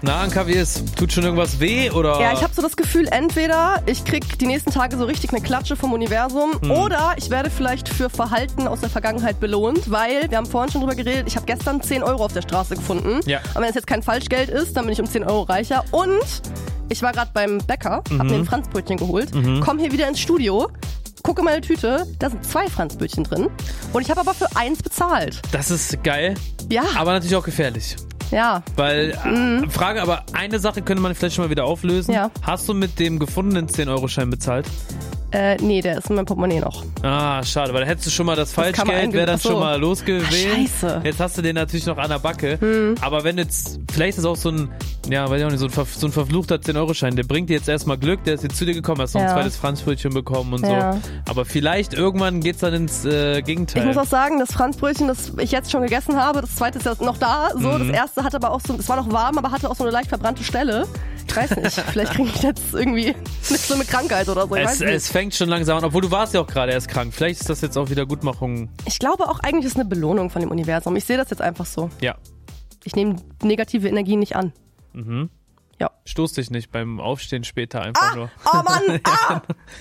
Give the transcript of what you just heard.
Na, Anka, wie ist? Tut schon irgendwas weh, oder? Ja, ich habe so das Gefühl, entweder ich krieg die nächsten Tage so richtig eine Klatsche vom Universum oder ich werde vielleicht für Verhalten aus der Vergangenheit belohnt, weil, wir haben vorhin schon drüber geredet, ich habe gestern 10 Euro auf der Straße gefunden. Ja. Und wenn es jetzt kein Falschgeld ist, dann bin ich um 10 Euro reicher. Und ich war gerade beim Bäcker, hab mir ein Franzbrötchen geholt, komm hier wieder ins Studio, gucke meine Tüte, da sind 2 Franzbrötchen drin und ich habe aber für 1 bezahlt. Das ist geil, Ja, aber natürlich auch gefährlich. ja. Weil, Frage, aber eine Sache könnte man vielleicht schon mal wieder auflösen. Ja. Hast du mit dem gefundenen 10-Euro-Schein bezahlt? Nee, der ist in meinem Portemonnaie noch. Ah, schade, weil da hättest du schon mal das kann man Falschgeld, wäre dann Achso. schon mal los gewesen. Scheiße. Jetzt hast du den natürlich noch an der Backe. Aber wenn jetzt, vielleicht ist auch so ein, ja, weiß ich auch nicht, so ein verfluchter 10-Euro-Schein, der bringt dir jetzt erstmal Glück, der ist jetzt zu dir gekommen, hast noch ein Ja. zweites Franzbrötchen bekommen und Ja. so. Aber vielleicht irgendwann geht's dann ins Gegenteil. Ich muss auch sagen, das Franzbrötchen, das ich jetzt schon gegessen habe, das zweite ist ja noch da. So, das erste hatte aber auch so, es war noch warm, aber hatte auch so eine leicht verbrannte Stelle. Ich weiß nicht, vielleicht kriege ich jetzt irgendwie so eine Krankheit oder so. Ich weiß nicht. Es fängt schon langsam an, obwohl du warst ja auch gerade erst krank. Vielleicht ist das jetzt auch wieder Gutmachung. Ich glaube auch eigentlich ist es eine Belohnung von dem Universum. Ich sehe das jetzt einfach so. Ja. Ich nehme negative Energien nicht an. Ja. Stoß dich nicht beim Aufstehen später einfach nur. Oh Mann!